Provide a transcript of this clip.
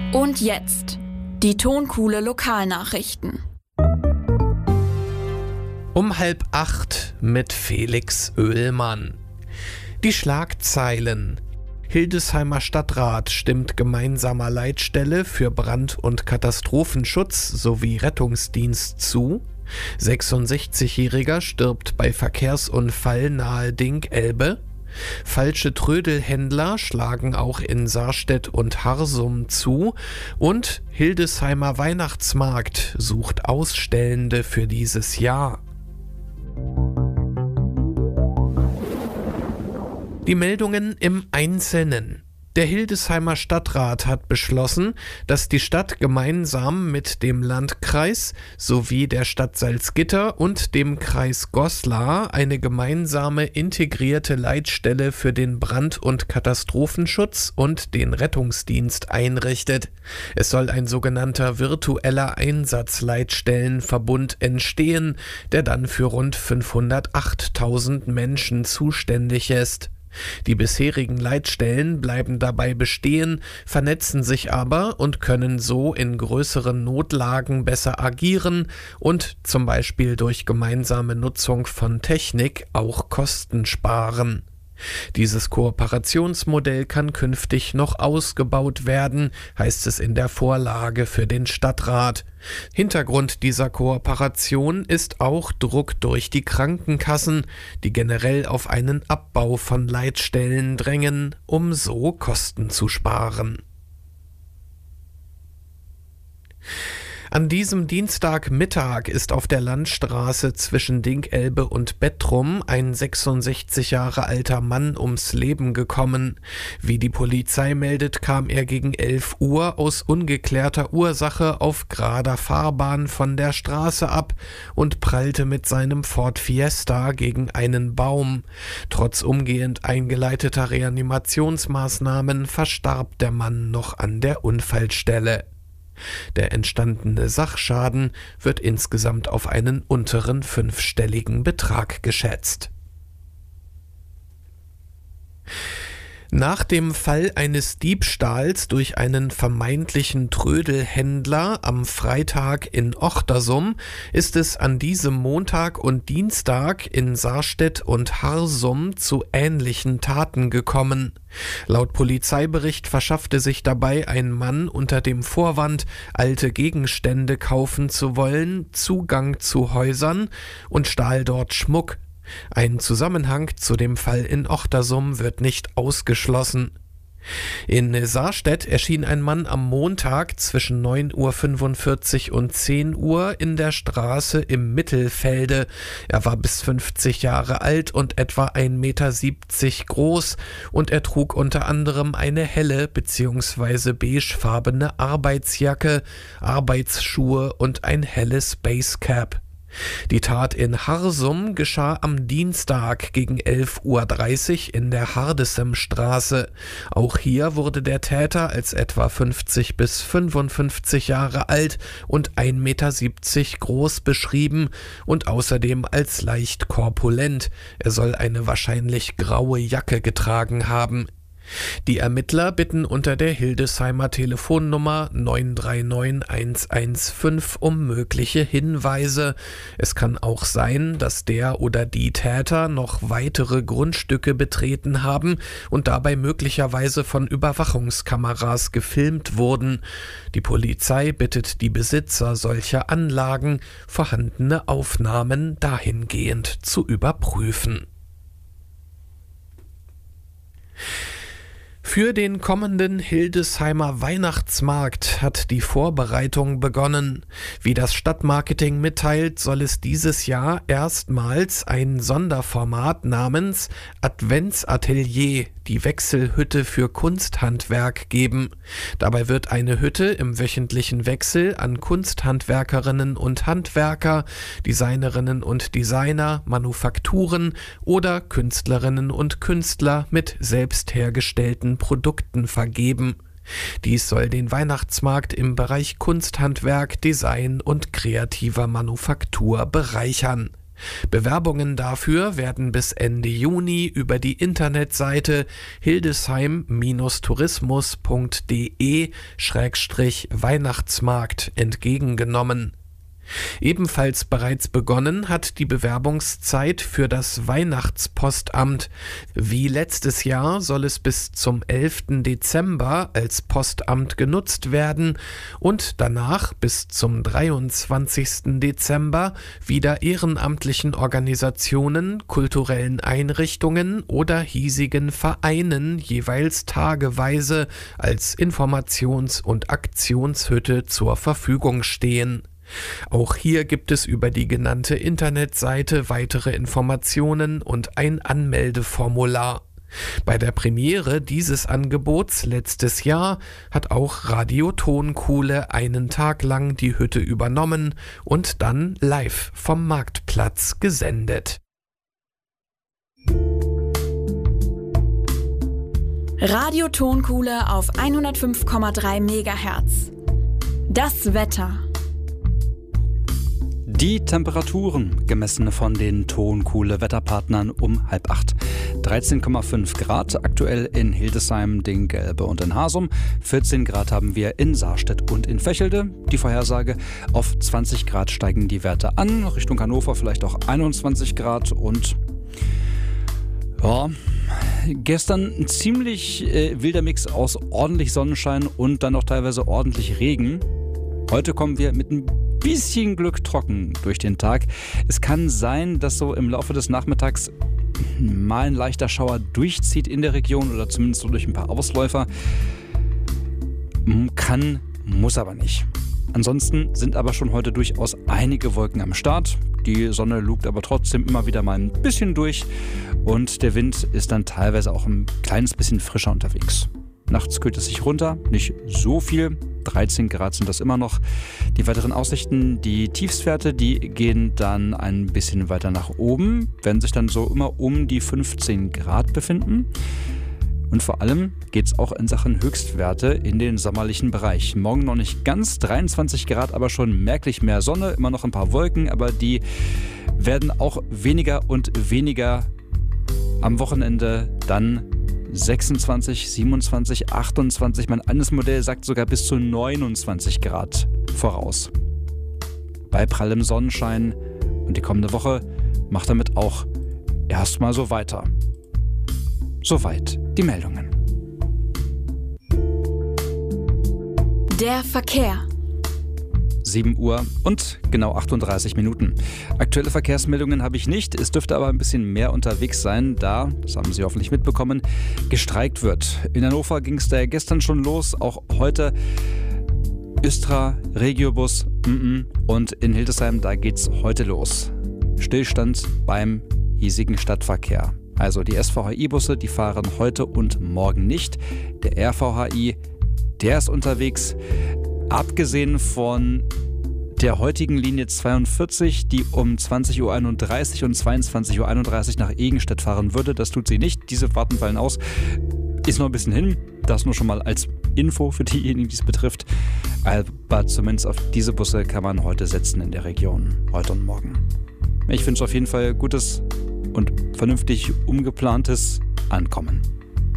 Und jetzt die Tonkuhle Lokalnachrichten. Um 7:30 mit Felix Oehlmann. Die Schlagzeilen: Hildesheimer Stadtrat stimmt gemeinsamer Leitstelle für Brand- und Katastrophenschutz sowie Rettungsdienst zu. 66-Jähriger stirbt bei Verkehrsunfall nahe Ding-Elbe. Falsche Trödelhändler schlagen auch in Sarstedt und Harsum zu. Und Hildesheimer Weihnachtsmarkt sucht Ausstellende für dieses Jahr. Die Meldungen im Einzelnen. Der Hildesheimer Stadtrat hat beschlossen, dass die Stadt gemeinsam mit dem Landkreis sowie der Stadt Salzgitter und dem Kreis Goslar eine gemeinsame integrierte Leitstelle für den Brand- und Katastrophenschutz und den Rettungsdienst einrichtet. Es soll ein sogenannter virtueller Einsatzleitstellenverbund entstehen, der dann für rund 508.000 Menschen zuständig ist. Die bisherigen Leitstellen bleiben dabei bestehen, vernetzen sich aber und können so in größeren Notlagen besser agieren und zum Beispiel durch gemeinsame Nutzung von Technik auch Kosten sparen. Dieses Kooperationsmodell kann künftig noch ausgebaut werden, heißt es in der Vorlage für den Stadtrat. Hintergrund dieser Kooperation ist auch Druck durch die Krankenkassen, die generell auf einen Abbau von Leitstellen drängen, um so Kosten zu sparen. An diesem Dienstagmittag ist auf der Landstraße zwischen Ding-Elbe und Bettrum ein 66 Jahre alter Mann ums Leben gekommen. Wie die Polizei meldet, kam er gegen 11 Uhr aus ungeklärter Ursache auf gerader Fahrbahn von der Straße ab und prallte mit seinem Ford Fiesta gegen einen Baum. Trotz umgehend eingeleiteter Reanimationsmaßnahmen verstarb der Mann noch an der Unfallstelle. Der entstandene Sachschaden wird insgesamt auf einen unteren 5-stelligen Betrag geschätzt. Nach dem Fall eines Diebstahls durch einen vermeintlichen Trödelhändler am Freitag in Ochtersum ist es an diesem Montag und Dienstag in Sarstedt und Harsum zu ähnlichen Taten gekommen. Laut Polizeibericht verschaffte sich dabei ein Mann unter dem Vorwand, alte Gegenstände kaufen zu wollen, Zugang zu Häusern und stahl dort Schmuck. Ein Zusammenhang zu dem Fall in Ochtersum wird nicht ausgeschlossen. In Sarstedt erschien ein Mann am Montag zwischen 9:45 Uhr und 10 Uhr in der Straße im Mittelfelde. Er war bis 50 Jahre alt und etwa 1,70 Meter groß und er trug unter anderem eine helle bzw. beigefarbene Arbeitsjacke, Arbeitsschuhe und ein helles Basecap. Die Tat in Harsum geschah am Dienstag gegen 11:30 Uhr in der Hardesemstraße. Auch hier wurde der Täter als etwa 50 bis 55 Jahre alt und 1,70 Meter groß beschrieben und außerdem als leicht korpulent. Er soll eine wahrscheinlich graue Jacke getragen haben. Die Ermittler bitten unter der Hildesheimer Telefonnummer 939 115 um mögliche Hinweise. Es kann auch sein, dass der oder die Täter noch weitere Grundstücke betreten haben und dabei möglicherweise von Überwachungskameras gefilmt wurden. Die Polizei bittet die Besitzer solcher Anlagen, vorhandene Aufnahmen dahingehend zu überprüfen. Für den kommenden Hildesheimer Weihnachtsmarkt hat die Vorbereitung begonnen. Wie das Stadtmarketing mitteilt, soll es dieses Jahr erstmals ein Sonderformat namens Adventsatelier, die Wechselhütte für Kunsthandwerk, geben. Dabei wird eine Hütte im wöchentlichen Wechsel an Kunsthandwerkerinnen und Handwerker, Designerinnen und Designer, Manufakturen oder Künstlerinnen und Künstler mit selbst hergestellten Produkten vergeben. Dies soll den Weihnachtsmarkt im Bereich Kunsthandwerk, Design und kreativer Manufaktur bereichern. Bewerbungen dafür werden bis Ende Juni über die Internetseite hildesheim-tourismus.de/Weihnachtsmarkt entgegengenommen. Ebenfalls bereits begonnen hat die Bewerbungszeit für das Weihnachtspostamt. Wie letztes Jahr soll es bis zum 11. Dezember als Postamt genutzt werden und danach bis zum 23. Dezember wieder ehrenamtlichen Organisationen, kulturellen Einrichtungen oder hiesigen Vereinen jeweils tageweise als Informations- und Aktionshütte zur Verfügung stehen. Auch hier gibt es über die genannte Internetseite weitere Informationen und ein Anmeldeformular. Bei der Premiere dieses Angebots letztes Jahr hat auch Radio Tonkuhle einen Tag lang die Hütte übernommen und dann live vom Marktplatz gesendet. Radio Tonkuhle auf 105,3 MHz. Das Wetter. Die Temperaturen, gemessen von den Tonkuhle-Wetterpartnern um 7:30. 13,5 Grad aktuell in Hildesheim, Dinggelbe und in Hasum. 14 Grad haben wir in Saarstedt und in Vechelde. Die Vorhersage: auf 20 Grad steigen die Werte an. Richtung Hannover vielleicht auch 21 Grad. Und ja, gestern ein ziemlich wilder Mix aus ordentlich Sonnenschein und dann auch teilweise ordentlich Regen. Heute kommen wir mit ein bisschen Glück trocken durch den Tag. Es kann sein, dass so im Laufe des Nachmittags mal ein leichter Schauer durchzieht in der Region oder zumindest so durch ein paar Ausläufer. Kann, muss aber nicht. Ansonsten sind aber schon heute durchaus einige Wolken am Start. Die Sonne lugt aber trotzdem immer wieder mal ein bisschen durch und der Wind ist dann teilweise auch ein kleines bisschen frischer unterwegs. Nachts kühlt es sich runter, nicht so viel. 13 Grad sind das immer noch. Die weiteren Aussichten, die Tiefstwerte, die gehen dann ein bisschen weiter nach oben, werden sich dann so immer um die 15 Grad befinden. Und vor allem geht es auch in Sachen Höchstwerte in den sommerlichen Bereich. Morgen noch nicht ganz 23 Grad, aber schon merklich mehr Sonne, immer noch ein paar Wolken, aber die werden auch weniger und weniger. Am Wochenende dann 26, 27, 28, mein anderes Modell sagt sogar bis zu 29 Grad voraus. Bei prallem Sonnenschein und die kommende Woche macht damit auch erstmal so weiter. Soweit die Meldungen. Der Verkehr. 7 Uhr und genau 38 Minuten. Aktuelle Verkehrsmeldungen habe ich nicht. Es dürfte aber ein bisschen mehr unterwegs sein, da, das haben Sie hoffentlich mitbekommen, gestreikt wird. In Hannover ging es da gestern schon los, auch heute Östra, Regiobus und in Hildesheim, da geht's heute los. Stillstand beim hiesigen Stadtverkehr. Also die SVHI-Busse, die fahren heute und morgen nicht. Der RVHI, der ist unterwegs. Abgesehen von der heutigen Linie 42, die um 20.31 Uhr und 22.31 Uhr nach Egenstedt fahren würde, das tut sie nicht. Diese Fahrten fallen aus. Ist noch ein bisschen hin. Das nur schon mal als Info für diejenigen, die es betrifft. Aber zumindest auf diese Busse kann man heute setzen in der Region. Heute und morgen. Ich wünsche auf jeden Fall gutes und vernünftig umgeplantes Ankommen.